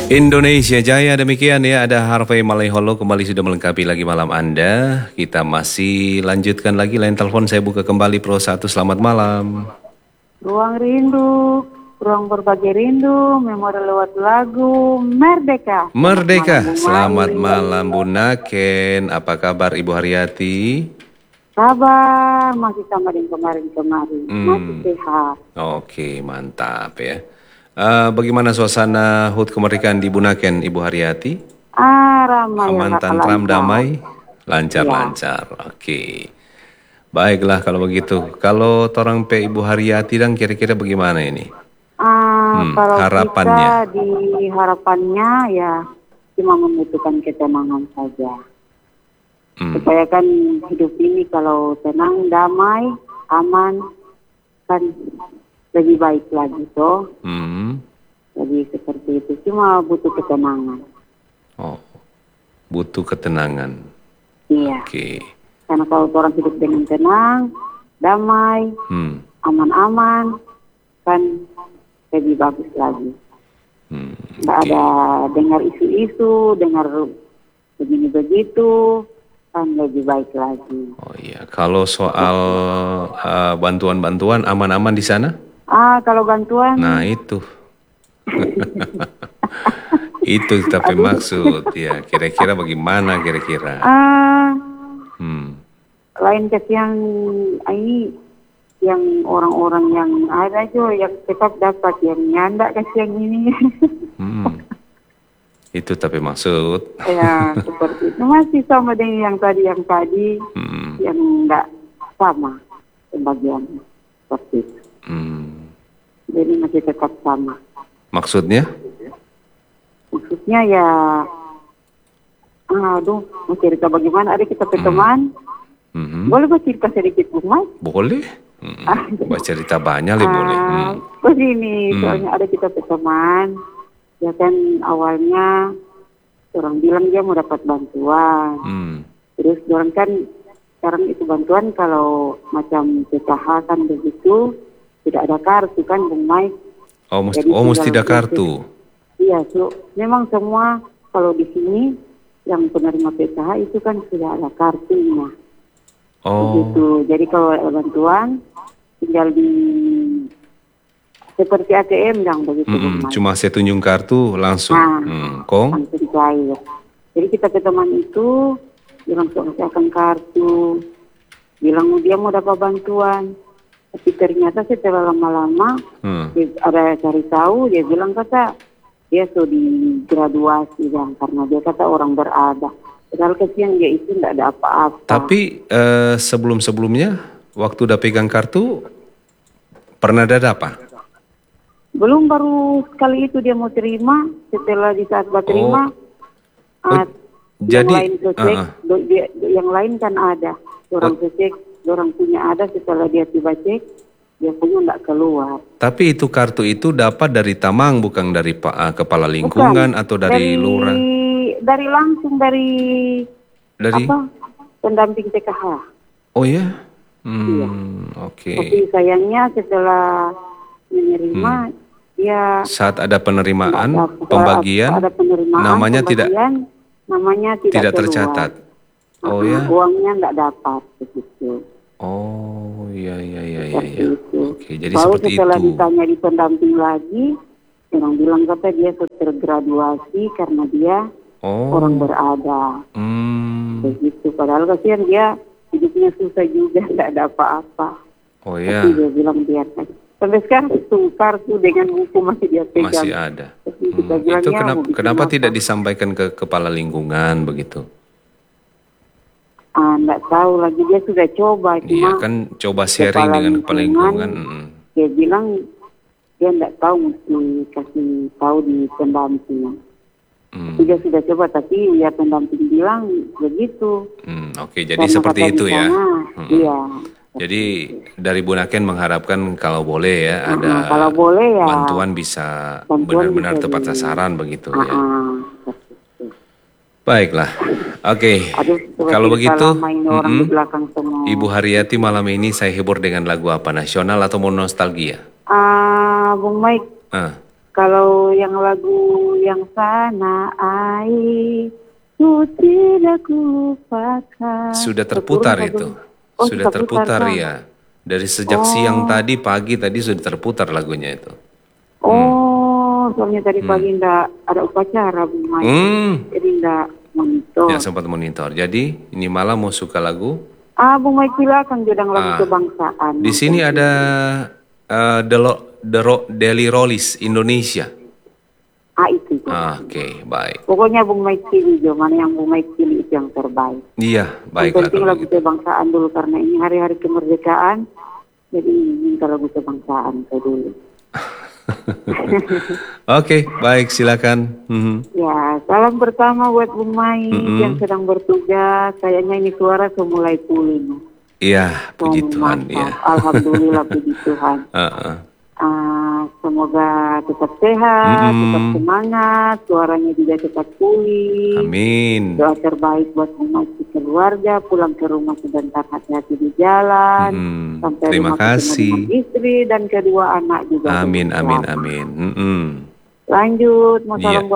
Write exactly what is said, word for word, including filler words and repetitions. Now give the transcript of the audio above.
Indonesia Jaya, demikian ya, ada Harvey Malaiholo kembali sudah melengkapi lagi malam Anda. Kita masih lanjutkan lagi line telepon, saya buka kembali Pro satu, selamat malam. Ruang rindu, ruang berbagi rindu, memori lewat lagu, Merdeka. Merdeka, Selamat selamat malam, malam Bu Naken, apa kabar Ibu Haryati? Kabar, masih sama dengan kemarin-kemarin, Hmm. masih sehat. Oke, mantap ya. Uh, bagaimana suasana H U T kemerdekaan di Bunaken, Ibu Haryati? Ah, ramai. Aman, ya, tantram, lancar. damai, lancar-lancar. Ya. Oke, baiklah kalau begitu. Kalau torang pe Ibu Haryati dan kira-kira bagaimana ini? Ah, Hmm, kalau harapannya. kita di harapannya ya cuma membutuhkan ketenangan saja. Hmm. Supaya kan hidup ini kalau tenang, damai, aman, kan lebih baik lagi toh. Hmm. Jadi seperti itu, cuma butuh ketenangan. Oh, butuh ketenangan. Iya. Oke. Okay. Karena kalau orang hidup dengan tenang, damai, hmm. aman-aman, kan lebih bagus lagi. Hmm. Nggak okay. ada dengar isu-isu, dengar begini begitu, kan lebih baik lagi. Oh iya, kalau soal uh, bantuan-bantuan aman-aman di sana? Ah, kalau bantuan. Nah itu. Itu tapi Aduh. Maksud ya, kira-kira bagaimana kira-kira? Ah, hmm. Lain kes yang ini, yang orang-orang yang ada aja yang tetap dapat, yang nyanda kes yang ini. Hmm. Itu tapi maksud. Ya seperti itu, masih sama dengan yang tadi yang tadi, hmm. yang enggak sama sebagian seperti itu. Hmm. Jadi masih tetap sama. Maksudnya? Maksudnya ya, aduh, mau cerita bagaimana? Ada kita berteman, hmm. boleh bercerita sedikit, Bu Mas? Boleh. Hmm. Ah, bercerita banyak lah, boleh. Hmm. Begini, hmm. soalnya ada kita berteman, ya kan awalnya orang bilang dia mau dapat bantuan, hmm. terus orang kan sekarang itu bantuan kalau macam P K H kan begitu. Tidak ada kartu kan, Bung Mike. Oh, mesti, oh, mesti ada kartu. Iya, so, memang semua kalau di sini yang penerima P K H itu kan sudah ada kartunya. Oh. Begitu. Jadi kalau ada bantuan tinggal di seperti A T M yang begitu. Mm -mm, cuma saya tunjuk kartu langsung. Nah, hmm, kong. Langsung cair. Jadi kita ke teman itu bilang saya akan kartu, bilang dia mau dapat bantuan. Tapi ternyata setelah lama-lama hmm. dia ada cari tahu, dia bilang kata dia sudah digraduasi bang, karena dia kata orang berada. Padahal kesian dia itu tidak ada apa-apa. Tapi eh, sebelum-sebelumnya waktu udah pegang kartu pernah ada apa? Belum, baru sekali itu dia mau terima. Setelah di saat berterima, oh. oh, jadi yang lain sesek, uh -uh. dia, yang lain kan ada orang oh. sesek. Orang punya ada, setelah dia tiba cek, dia punya nggak keluar. Tapi itu kartu itu dapat dari Tamang, bukan dari Pak uh, Kepala Lingkungan, bukan. Atau dari, dari Lurah? Dari langsung dari, dari apa? Pendamping P K H. Oh ya? Hmm, iya. Oke. Okay. Tapi sayangnya setelah menerima, hmm. dia saat ada penerimaan, ada, pembagian, ada penerimaan, namanya pembagian, tidak, namanya tidak, tidak keluar. tercatat. Oh uh, ya? Uangnya nggak dapat begitu. Oh iya iya iya iya. Ya. Oke, jadi lalu seperti setelah itu. ditanya di pendamping lagi, orang bilang kata dia tergraduasi karena dia oh. orang berada. Hmm. Begitu. Padahal kasihan dia hidupnya susah juga, tidak ada apa-apa. Oh iya. Tapi dia bilang biarkan. Sampai sekarang itu kartu dengan buku masih dia pegang. Masih ada. Hmm. Itu kenapa, kenapa tidak disampaikan ke kepala lingkungan begitu? Ah, nggak tahu lagi, dia sudah coba. Iya kan, coba sharing dengan kepala lingkungan. Dia bilang dia nggak tahu, mesti kasih tahu di pendamping. Hmm. Dia sudah coba, tapi ya pendamping bilang begitu. Hmm, Oke, okay. jadi karena seperti itu ya. Hmm. Iya. Jadi dari Bunaken mengharapkan kalau boleh ya, nah, ada kalau boleh ya, bantuan bisa benar-benar tepat di... sasaran begitu uh -uh. ya. Baiklah, oke. Okay. Kalau begitu, mm -mm. Ibu Haryati malam ini saya hibur dengan lagu apa, nasional atau mau nostalgia? Ah, uh, Bung Mike. Uh. Kalau yang lagu yang sana ai ku tidak lupakan. Sudah terputar itu. Oh, Sudah terputar kan? ya. Dari sejak Oh. siang tadi, pagi tadi sudah terputar lagunya itu. Oh, soalnya tadi Hmm. pagi enggak ada upacara, Bu Mai. Hmm. Jadi enggak monitor. Ya sempat monitor. Jadi ini malam mau suka lagu? Ah, Bu Mai silakan jodang lagu Ah, kebangsaan. Di sini ada uh, The, Lo, The Ro, Daily Rollies Indonesia. Ah, itu. Ah, Oke, okay, baik. Pokoknya Bung Mai pilih, Jo. Mana yang Bung Mai pilih itu yang terbaik. Iya, baiklah. Yang penting kalau lagu gitu. kebangsaan dulu, karena ini hari-hari kemerdekaan. Jadi minta lagu kebangsaan saya dulu. Oke, okay, baik, silakan. Mm-hmm. Ya, salam pertama buat Bung Mai Mm-hmm. yang sedang bertugas. Kayaknya ini suara sudah mulai pulih. Iya, puji Oh, Tuhan. Ya. Alhamdulillah, puji Tuhan. Uh-uh. Uh, semoga tetap sehat, Mm-mm. tetap semangat, suaranya juga cepat pulih. Amin. Doa terbaik buat Bung Mai keluarga, pulang ke rumah sebentar, hati-hati di jalan. Mm-mm. Sampai Terima rumah ketemu kasih. dengan istri dan kedua anak juga. Amin, amin, Selamat. amin. Mm-mm. Lanjut, mau Iya. salam buat